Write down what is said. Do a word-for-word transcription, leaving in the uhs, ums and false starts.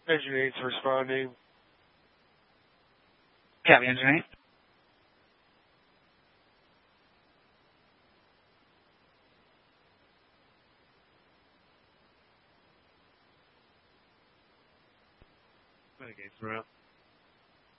Engine eight's responding. Copy, Engine eight. Renegades, we're out.